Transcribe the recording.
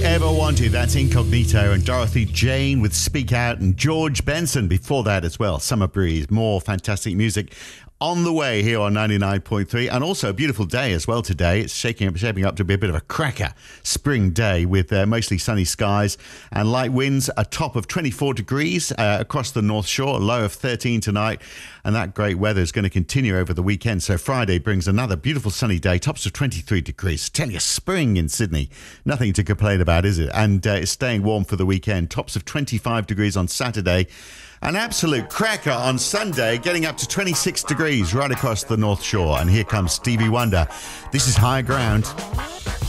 ever wanted. That's Incognito and Dorothy Jane with Speak Out, and George Benson before that as well. Summer Breeze, more fantastic music on the way here on 99.3, and also a beautiful day as well today. It's shaping up to be a bit of a cracker spring day with mostly sunny skies and light winds, a top of 24 degrees across the North Shore, a low of 13 tonight, and that great weather is going to continue over the weekend. So Friday brings another beautiful sunny day, tops of 23 degrees. Tell you, spring in Sydney, nothing to complain about, is it? And it's staying warm for the weekend, tops of 25 degrees on Saturday. An absolute cracker on Sunday, getting up to 26 degrees right across the North Shore. And here comes Stevie Wonder. This is High Ground.